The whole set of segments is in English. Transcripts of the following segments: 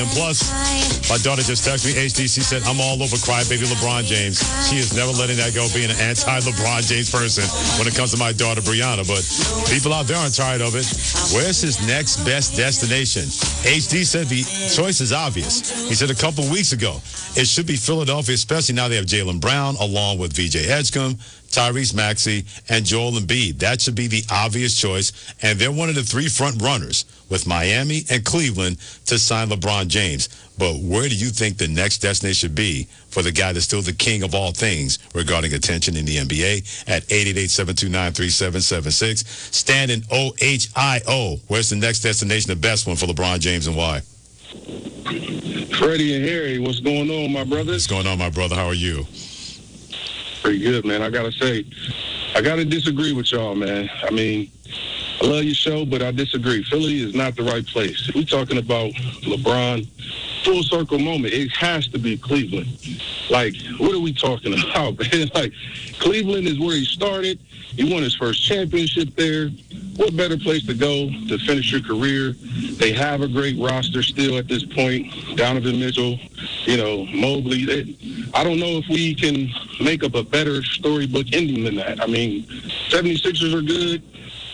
And plus, my daughter just texted me, HDC said, I'm all over crybaby LeBron James. She is never letting that go, being an anti-LeBron James person when it comes to my daughter, Brianna. But people out there aren't tired of it. Where's his next best destination? HD said the choice is obvious. He said a couple weeks ago, it should be Philadelphia, especially now they have Jaylen Brown, along with VJ Edgecombe, Tyrese Maxey, and Joel Embiid. That should be the obvious choice. And they're one of the three front runners with Miami and Cleveland to sign LeBron James. But where do you think the next destination should be for the guy that's still the king of all things regarding attention in the NBA at 888-729-3776? Standing OHIO. Where's the next destination, the best one for LeBron James, and why? Freddie and Harry, what's going on, my brother? What's going on, my brother? How are you? Pretty good, man. I got to say, I got to disagree with y'all, man. I mean, I love your show, but I disagree. Philly is not the right place. If we're talking about LeBron, full circle moment, it has to be Cleveland. Like, what are we talking about, man? Like, Cleveland is where he started. He won his first championship there. What better place to go to finish your career? They have a great roster still at this point. Donovan Mitchell, Mobley. I don't know if we can make up a better storybook ending than that. I mean, 76ers are good.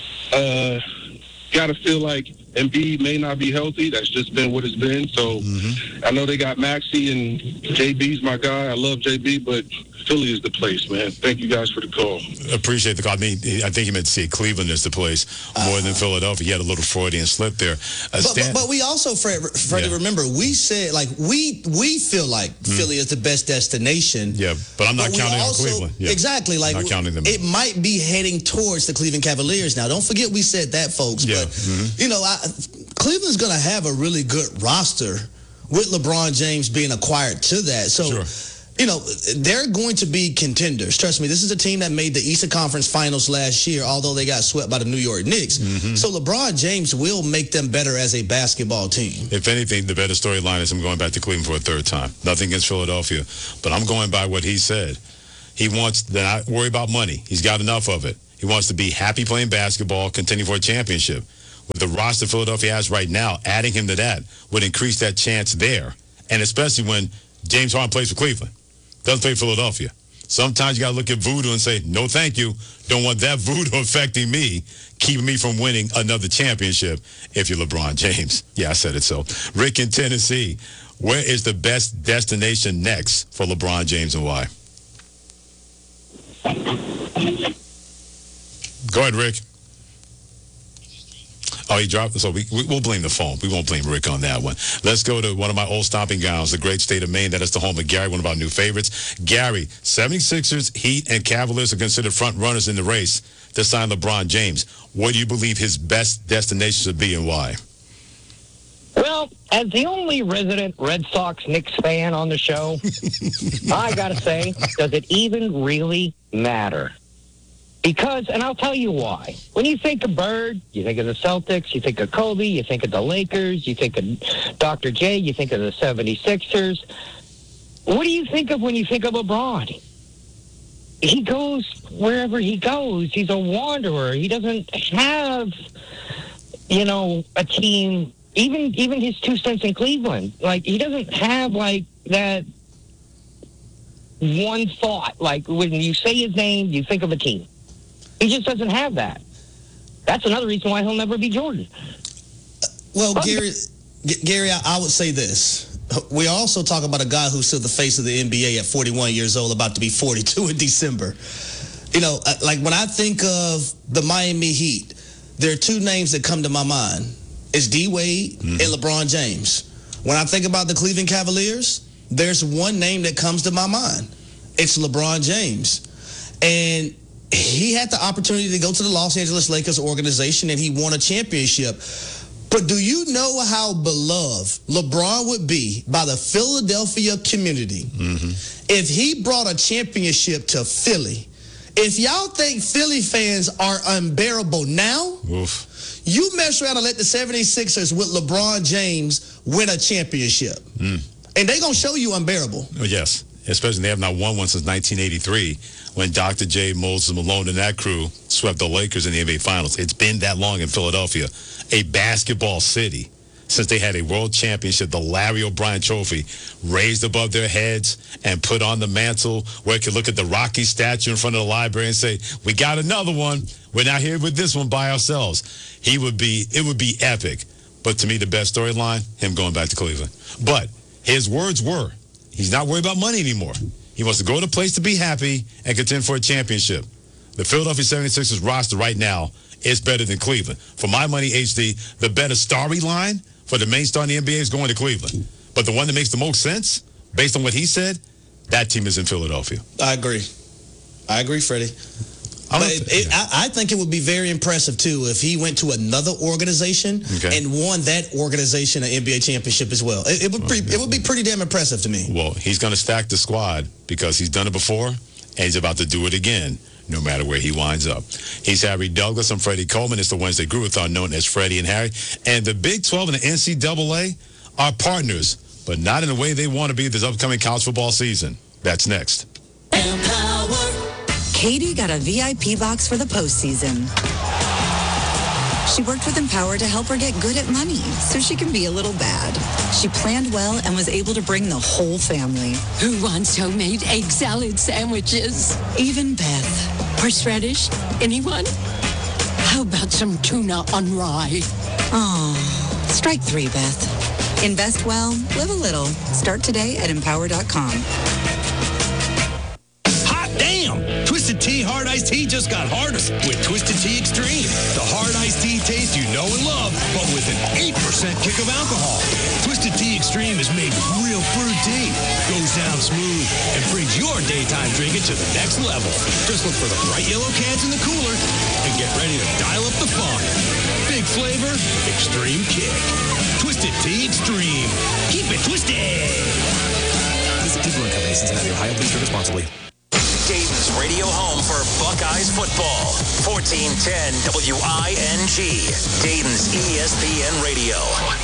Got to feel like Embiid may not be healthy. That's just been what it's been. So I know they got Maxey, and JB's my guy. I love JB, but Philly is the place, man. Thank you guys for the call. Appreciate the call. I mean, I think he meant to say Cleveland is the place more than Philadelphia. He had a little Freudian slip there. But we also, Freddie, remember, we said, like, we feel like Philly is the best destination. Yeah, but I'm not counting on Cleveland. Yeah. Exactly. Like, not counting them. It might be heading towards the Cleveland Cavaliers now. Don't forget we said that, folks. Yeah. But, Cleveland's going to have a really good roster with LeBron James being acquired to that. So, sure. They're going to be contenders. Trust me, this is a team that made the Eastern Conference Finals last year, although they got swept by the New York Knicks. So LeBron James will make them better as a basketball team. If anything, the better storyline is him going back to Cleveland for a third time. Nothing against Philadelphia, but I'm going by what he said. He wants to not worry about money. He's got enough of it. He wants to be happy playing basketball, continue for a championship. With the roster Philadelphia has right now, adding him to that would increase that chance there. And especially when James Harden plays for Cleveland. Doesn't play Philadelphia. Sometimes you got to look at voodoo and say, no, thank you. Don't want that voodoo affecting me, keeping me from winning another championship if you're LeBron James. Yeah, I said it so. Rick in Tennessee, where is the best destination next for LeBron James and why? Go ahead, Rick. Oh, he dropped. So we'll blame the phone. We won't blame Rick on that one. Let's go to one of my old stomping grounds, the great state of Maine. That is the home of Gary, one of our new favorites. Gary, 76ers, Heat, and Cavaliers are considered front runners in the race to sign LeBron James. What do you believe his best destination should be and why? Well, as the only resident Red Sox Knicks fan on the show, I got to say, does it even really matter? Because, and I'll tell you why. When you think of Bird, you think of the Celtics, you think of Kobe, you think of the Lakers, you think of Dr. J, you think of the 76ers. What do you think of when you think of LeBron? He goes wherever he goes. He's a wanderer. He doesn't have, a team, even his 2 cents in Cleveland. Like, he doesn't have, like, that one thought. Like, when you say his name, you think of a team. He just doesn't have that. That's another reason why he'll never be Jordan. Well, Gary, I would say this. We also talk about a guy who's still the face of the NBA at 41 years old, about to be 42 in December. Like when I think of the Miami Heat, there are 2 names that come to my mind. It's D-Wade and LeBron James. When I think about the Cleveland Cavaliers, there's one name that comes to my mind. It's LeBron James. And he had the opportunity to go to the Los Angeles Lakers organization, and he won a championship. But do you know how beloved LeBron would be by the Philadelphia community if he brought a championship to Philly? If y'all think Philly fans are unbearable now, you mess around and let the 76ers with LeBron James win a championship. And they're going to show you unbearable. Oh, yes. Especially they have not won one since 1983 when Dr. J, Moses Malone, and that crew swept the Lakers in the NBA Finals. It's been that long in Philadelphia, a basketball city. since they had a world championship, the Larry O'Brien Trophy, raised above their heads and put on the mantle where it could look at the Rocky statue in front of the library and say, we got another one. We're not here with this one by ourselves. It would be epic. But to me, the best storyline, him going back to Cleveland. But his words were, he's not worried about money anymore. He wants to go to a place to be happy and contend for a championship. The Philadelphia 76ers roster right now is better than Cleveland. For my money, HD, the better storyline for the main star in the NBA is going to Cleveland. But the one that makes the most sense, based on what he said, that team is in Philadelphia. I agree, Freddie. I think it would be very impressive, too, if he went to another organization and won that organization an NBA championship as well. It would be pretty damn impressive to me. Well, he's going to stack the squad because he's done it before, and he's about to do it again, no matter where he winds up. He's Harry Douglas. I'm Freddie Coleman. It's the Wednesday Groovathon known as Freddie and Harry. And the Big 12 and the NCAA are partners, but not in the way they want to be this upcoming college football season. That's next. Katie got a VIP box for the postseason. She worked with Empower to help her get good at money so she can be a little bad. She planned well and was able to bring the whole family. Who wants homemade egg salad sandwiches? Even Beth. Horseradish? Anyone? How about some tuna on rye? Oh, strike three, Beth. Invest well, live a little. Start today at Empower.com. Twisted Tea Hard Iced Tea just got harder with Twisted Tea Extreme. The hard iced tea taste you know and love, but with an 8% kick of alcohol. Twisted Tea Extreme is made with real fruit tea. Goes down smooth and brings your daytime drinking to the next level. Just look for the bright yellow cans in the cooler and get ready to dial up the fun. Big flavor, extreme kick. Twisted Tea Extreme. Keep it twisted. Visit Digital Company, Cincinnati, Ohio. Please drink responsibly. Dayton's radio home for Buckeyes football. 1410 WING. Dayton's ESPN Radio.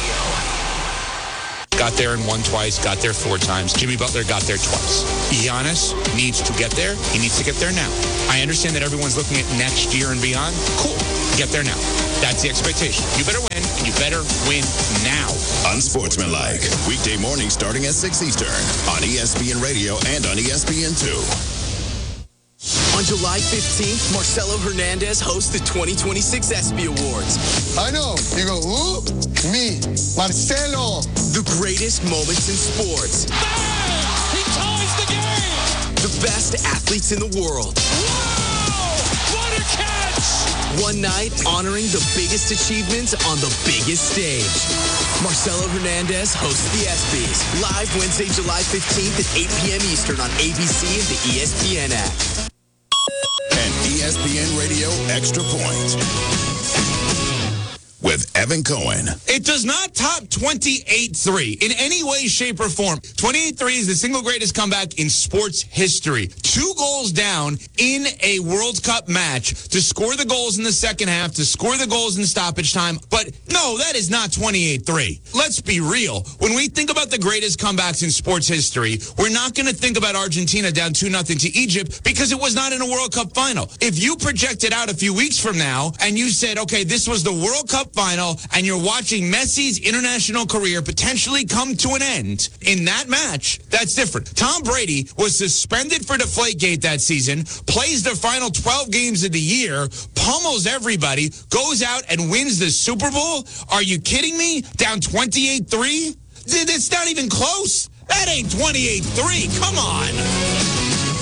Got there and won twice, got there 4 times. Jimmy Butler got there twice. Giannis needs to get there. He needs to get there now. I understand that everyone's looking at next year and beyond. Cool. Get there now. That's the expectation. You better win, and you better win now. Unsportsmanlike. Weekday morning starting at 6 Eastern on ESPN Radio and on ESPN2. On July 15th, Marcelo Hernandez hosts the 2026 ESPY Awards. I know. You go, who? Me, Marcelo. The greatest moments in sports. Bang! He ties the game! The best athletes in the world. Wow! What a catch! One night honoring the biggest achievements on the biggest stage. Marcelo Hernandez hosts the ESPYs. Live Wednesday, July 15th at 8 p.m. Eastern on ABC and the ESPN app. And ESPN Radio Extra Point with Evan Cohen. It does not top 28-3 in any way, shape, or form. 28-3 is the single greatest comeback in sports history. 2 goals down in a World Cup match to score the goals in the second half, to score the goals in stoppage time. But no, that is not 28-3. Let's be real. When we think about the greatest comebacks in sports history, we're not going to think about Argentina down 2-0 to Egypt because it was not in a World Cup final. If you projected out a few weeks from now and you said, okay, this was the World Cup final and you're watching Messi's international career potentially come to an end in that match, that's different. Tom Brady was suspended for Deflategate that season, plays the final 12 games of the year, pummels everybody, goes out and wins the Super Bowl. Are you kidding me? Down 28-3? It's not even close. That ain't 28-3. Come on.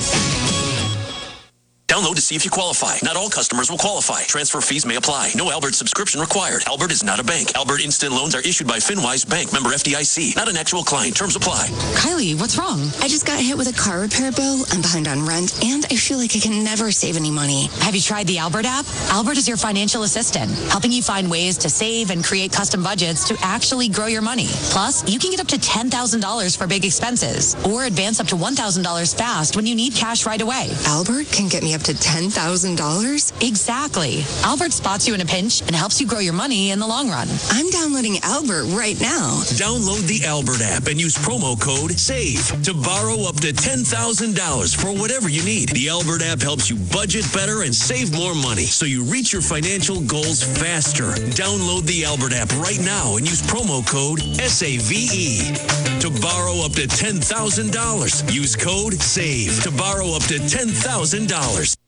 Download to see if you qualify. Not all customers will qualify. Transfer fees may apply. No Albert subscription required. Albert is not a bank. Albert Instant Loans are issued by FinWise Bank, member FDIC. Not an actual client. Terms apply. Kylie, what's wrong? I just got hit with a car repair bill. I'm behind on rent, and I feel like I can never save any money. Have you tried the Albert app? Albert is your financial assistant, helping you find ways to save and create custom budgets to actually grow your money. Plus, you can get up to $10,000 for big expenses or advance up to $1,000 fast when you need cash right away. Albert can get me up up to $10,000? Exactly. Albert spots you in a pinch and helps you grow your money in the long run. I'm downloading Albert right now. Download the Albert app and use promo code SAVE to borrow up to $10,000 for whatever you need. The Albert app helps you budget better and save more money so you reach your financial goals faster. Download the Albert app right now and use promo code SAVE to borrow up to $10,000. Use code SAVE to borrow up to $10,000.